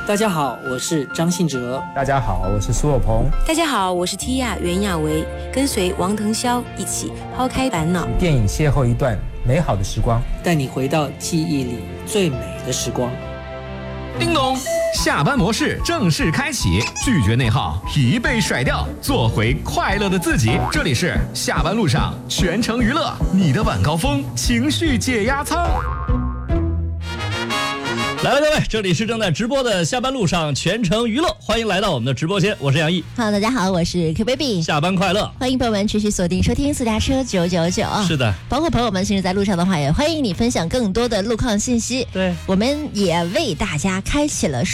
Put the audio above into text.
大家好，我是张信哲。 大家好，我是苏有朋。 大家好，我是 Tia 袁娅维，跟随王腾霄一起抛开烦恼， 电影邂逅一段美好的时光， 带你回到记忆里最美的时光。 叮咚，下班模式正式开启，拒绝内耗，疲惫甩掉，做回快乐的自己。这里是下班路上全程娱乐，你的晚高峰情绪解压舱。 来了各位，这里是正在直播的下班路上全程娱乐，欢迎来到我们的直播间，我是杨毅。 Hello， 大家好，我是 Q Baby， 下班快乐， 欢迎朋友们持续锁定收听私家车999。 是的， 包括朋友们行驶在路上的话，也欢迎你分享更多的路况信息。 对， 我们也为大家开启了